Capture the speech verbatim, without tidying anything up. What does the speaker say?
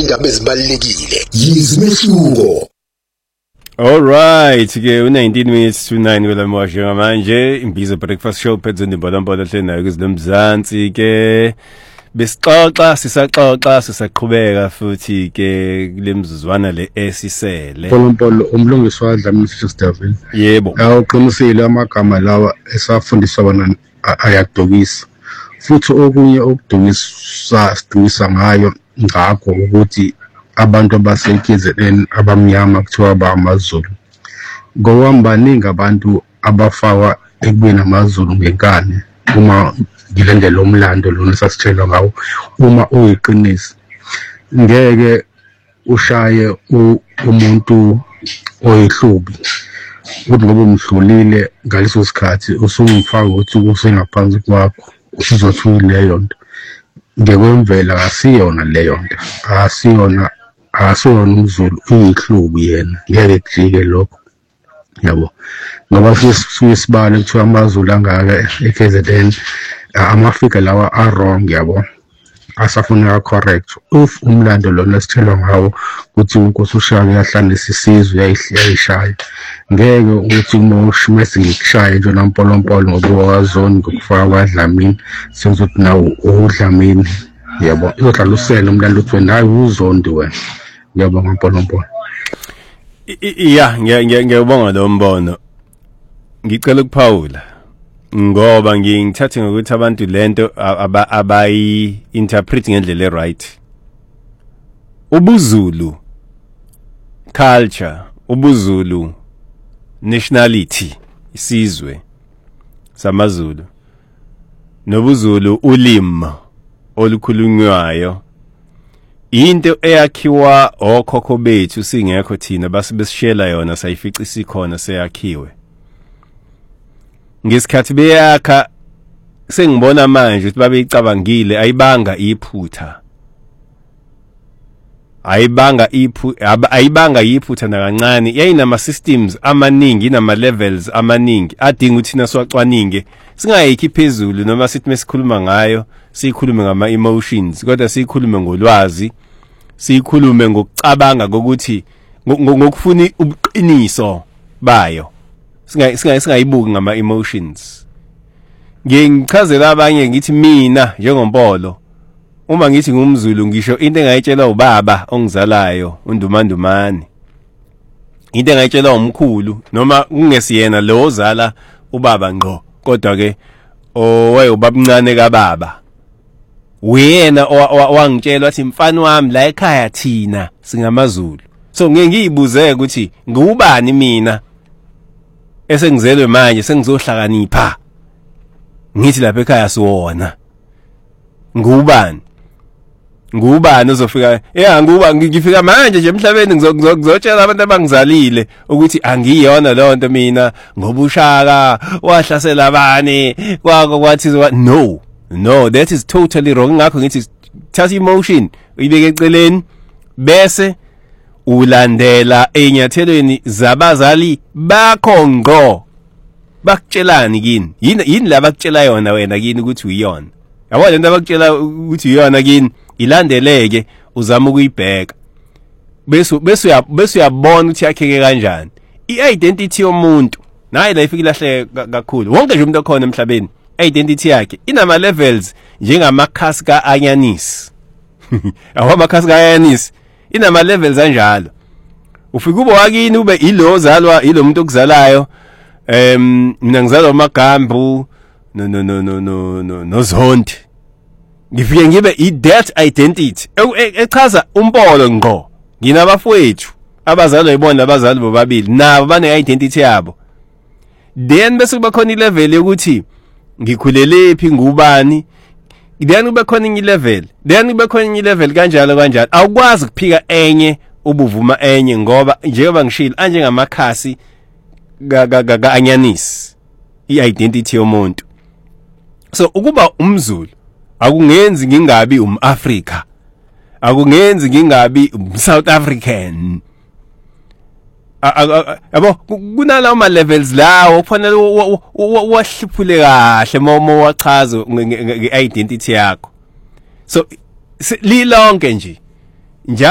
indaba ezibalekile yizimehluko. All right, ke u nineteen minutes to nine kwela manje ngamanje imbizo breakfast show phezulu ndibonambona hle nayo kuzilomzansi ke besixoxa sisaxoxa sisaqhubeka futhi ke kulemzuzwana le esisele. Polompolo umlungiswa wadlamini David. Yebo. Awuqinisile amagama lawa esafundiswa bona ayadukisa. Futhi okunye okudukisa sidukisa ngayo ngakho ukuthi abantu base-K Z N abamnyama kuthiwa bamaZulu. Ngowambaningi abantu abafakwa ekubeni amaZulu ngenkani uma ngilendele umlando lona sasitshela ngawo uma uyiqinisa ngeke ushaye umuntu oyihlubi ukuthi ngoba umhlulile ngaleso sikhathi usungifaka ukuthi usengaphansi kwakho usizothi leyo nto ngekwemvela asiyona leyo nto asiyona asiyona umZulu uyihlubi yena ngeke kujike lokho yabo ngoba sisibale kuthiwa amaZulu angaka e-K Z N amafika lawa are wrong yabo asafuneka correct if umlando lona sithelwa ngawo ukuthi inkosi ushaka yahlanisa isizwe yayishaya ngeke ukuthi umoshimese ngikushaya nje nampolompolo ngoba wazoni ngokufaka kwadlamini senzothi nawo udlamini yabo izohlala usela umlando uthi wena hayi uzondi wena yabo ngampolompolo. Yeah, ngiyabonga lo mbono. Ngicela ukuphawula ngoba ngingithathe ngokuthi abantu lento abayi interpret ngendlela right. UbuZulu culture, ubuZulu nationality, isizwe samaZulu. NobuZulu ulimi olukhulunywayo. Into eyakhiwa okhokho bethu singekho thina basibesishela yona sayifica isikhona seyakhiwe. Ngesikhathi beyakha sengibona manje ukuthi babeyicabangile ayibanga iphutha. Ayibanga iphutha ayibanga iphutha nakancane yayinama systems amaningi inama levels amaningi adinga ukuthi thina siwacwaninge singayikhi phezulu noma sithi mesikhuluma ngayo sikhulume ngama emotions kodwa sikhulume ngolwazi sikhulume ngokucabanga ukuthi ngokufuna ubuqiniso bayo singa singa singayibuki ngama emotions. Ngichazela abanye ngithi mina njengompolo uma ngithi ngumZulu ngisho into engayitshela ubaba ongizalayo uNdumandumane into engayitshela umkhulu noma kungesiyena lo ozala ubaba ngqo kodwa ke owaye ubabncane kaBaba wena wangitshela wathi mfana wami la ekhaya thina singamaZulu. So ngeke ngiyibuze ukuthi ngubani mina esengizelwe manje sengizohlakanipha ngithi lapha ekhaya siwona ngubani ngubani uzofika yeah nguba ngifika manje nje emhlabeni ngizotshela abantu abangizalile ukuthi angiyona lo nto mina ngoba uShaka wahlasela abane kwako kwathi no no that is totally wrong. Ngakho ngithi thatha emotion uyibeke eceleni bese ulandela enyathelweni zabazali bakho ngqo bakutshelani kini yini yini la bakutshela yona wena kini ukuthi uyona yabo lento abakutshela ukuthi uyona kini ilandeleke uzama ukuyibheka bese bese bese uyabona ukuthi yakheke kanjani i-identity yomuntu nayi la ifika ilahle kakhulu wonke nje umuntu okhona emhlabeni identity yakhe inama levels njengamakhasi kaanyanisi awu amakhasi kaanyanisi inama levels kanjalo ufika ube wakini ube ilo ozalwa ilo muntu okuzalayo em mina ngizalwa uMagambu no no no no no no noZondi ngifike ngibe i-that identity echaza umpolo ngqo nginabafowethu abazalwa ibona abazali bobabili nabo bane identity yabo then bese kuba khona ilevel yokuthi ngikhulele phi ngubani then kube khona inye level then kube khona inye level kanjalo kanjalo awukwazi kuphika enye ubuvuma enye ngoba njengoba ngishilo anje ngamakhasi ga anyanisi i-identity yomuntu. So ukuba umZulu akungenzi ngingabi umAfrika akungenzi ngingabi umSouth African yabo kunala ma levels lawo kufanele wahliphule kahle uma wachaza nge-identity yakho. So lilonke nje